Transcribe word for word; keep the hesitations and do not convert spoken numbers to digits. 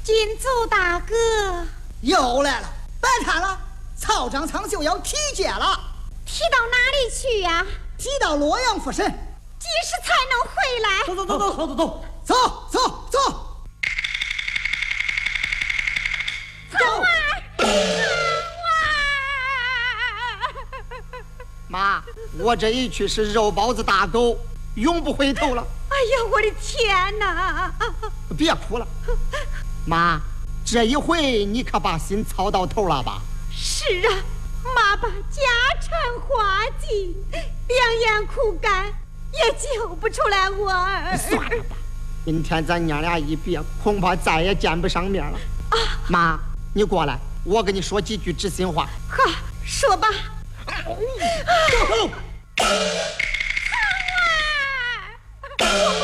金祖大哥又来了，白看了，曹长仓就要提戒了。 提到哪里去呀、啊？ 提到洛阳府审。 几时才能回来？ 走走走走走走走走走走。 曹儿， 妈，我这一去是肉包子大狗，永不回头了。 哎呀，我的天哪！ 别哭了，妈，这一回你可把心操到头了吧？ 是啊，妈把家产花尽，两眼苦干，也救不出来我儿。 算了吧，今天咱娘俩一别，恐怕再也见不上面了。啊，妈，你过来，我跟你说几句知心话。 好，说吧。 走。 我